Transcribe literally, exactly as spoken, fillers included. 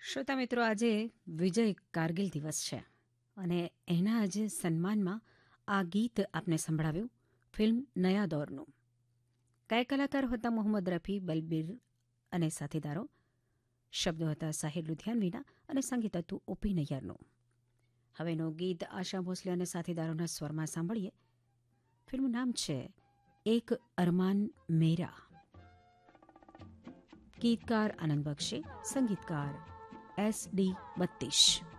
શ્રોતા મિત્રો, આજે વિજય કારગિલ દિવસ છે અને એના આજે સન્માનમાં આ ગીત આપને સંભળાવ્યું ફિલ્મ નયા દૌરનું. ગાયક કલાકાર હતા મોહમ્મદ રફી, બલબીર અને સાથીદારો. શબ્દો હતા સાહિર લુધિયાનવીના અને સંગીત હતું ઓપી નૈયરનું. હવેનું ગીત આશા ભોસલે અને સાથીદારોના સ્વરમાં સાંભળીએ. ફિલ્મનું નામ છે એક અરમાન મેરા. ગીતકાર આનંદ બક્ષી, સંગીતકાર એસ ડી બત્તીશ.